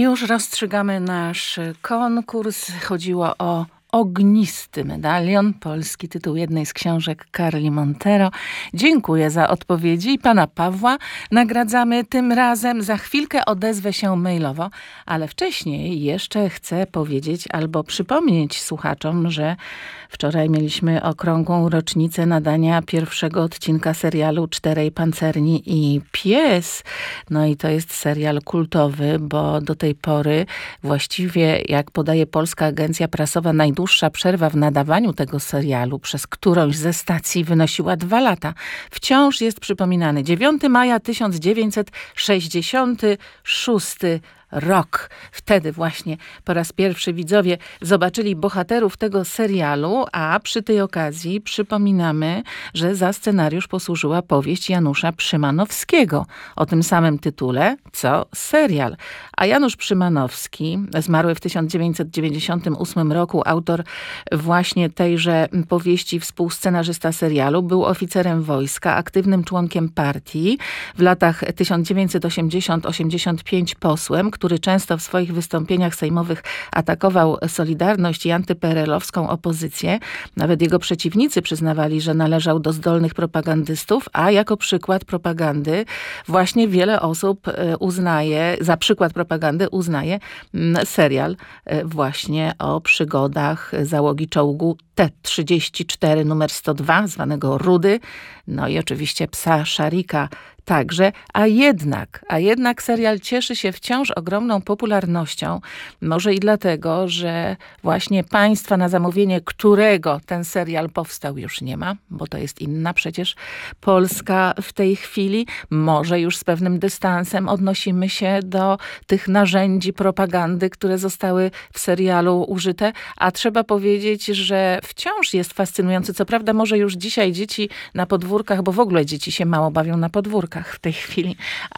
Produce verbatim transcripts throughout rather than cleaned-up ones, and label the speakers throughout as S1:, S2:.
S1: już rozstrzygamy nasz konkurs. Chodziło o Ognisty medalion, polski tytuł jednej z książek Carli Montero. Dziękuję za odpowiedzi. Pana Pawła nagradzamy tym razem. Za chwilkę odezwę się mailowo, ale wcześniej jeszcze chcę powiedzieć albo przypomnieć słuchaczom, że wczoraj mieliśmy okrągłą rocznicę nadania pierwszego odcinka serialu Czterej Pancerni i Pies. No i to jest serial kultowy, bo do tej pory właściwie, jak podaje Polska Agencja Prasowa, najdłuższa przerwa w nadawaniu tego serialu przez którąś ze stacji wynosiła dwa lata. Wciąż jest przypominany dziewiątego maja tysiąc dziewięćset sześćdziesiątego szóstego rok. Wtedy właśnie po raz pierwszy widzowie zobaczyli bohaterów tego serialu, a przy tej okazji przypominamy, że za scenariusz posłużyła powieść Janusza Przymanowskiego o tym samym tytule, co serial. A Janusz Przymanowski, zmarły w tysiąc dziewięćset dziewięćdziesiątym ósmym roku, autor właśnie tejże powieści, współscenarzysta serialu, był oficerem wojska, aktywnym członkiem partii, w latach tysiąc dziewięćset osiemdziesiątego do osiemdziesiątego piątego posłem, który często w swoich wystąpieniach sejmowych atakował Solidarność i antyperelowską opozycję. Nawet jego przeciwnicy przyznawali, że należał do zdolnych propagandystów, a jako przykład propagandy właśnie wiele osób uznaje, za przykład propagandy uznaje serial właśnie o przygodach załogi czołgu T trzydzieści cztery numer sto dwa, zwanego Rudy, no i oczywiście psa Szarika także, a jednak, a jednak serial cieszy się wciąż ogromną popularnością. Może i dlatego, że właśnie państwa, na zamówienie którego ten serial powstał, już nie ma, bo to jest inna przecież Polska w tej chwili. Może już z pewnym dystansem odnosimy się do tych narzędzi propagandy, które zostały w serialu użyte, a trzeba powiedzieć, że wciąż jest fascynujący. Co prawda może już dzisiaj dzieci na podwórkach, bo w ogóle dzieci się mało bawią na podwórkach w tej chwili,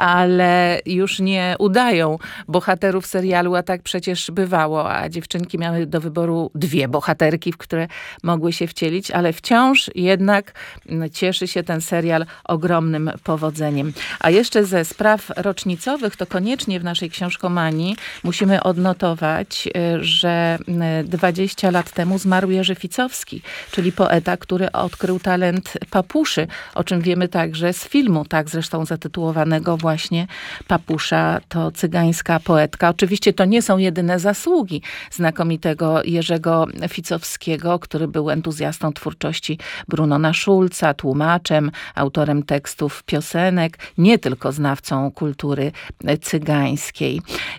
S1: ale już nie udają bohaterów serialu, a tak przecież bywało, a dziewczynki miały do wyboru dwie bohaterki, w które mogły się wcielić, ale wciąż jednak cieszy się ten serial ogromnym powodzeniem. A jeszcze ze spraw rocznicowych, to koniecznie w naszej książkomanii musimy odnotować, że dwadzieścia lat temu zmarł Jerzy Ficowski, czyli poeta, który odkrył talent papuszy, o czym wiemy także z filmu, tak zresztą zatytułowanego właśnie Papusza to cygańska poetka. Oczywiście to nie są jedyne zasługi znakomitego Jerzego Ficowskiego, który był entuzjastą twórczości Brunona Szulca, tłumaczem, autorem tekstów piosenek, nie tylko znawcą kultury cygańskiej.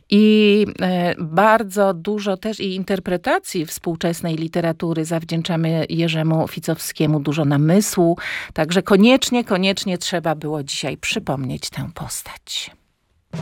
S1: I bardzo dużo też i interpretacji współczesnej literatury zawdzięczamy Jerzemu Ficowskiemu, dużo namysłu, także koniecznie, koniecznie trzeba było dzisiaj przypomnieć tę postać.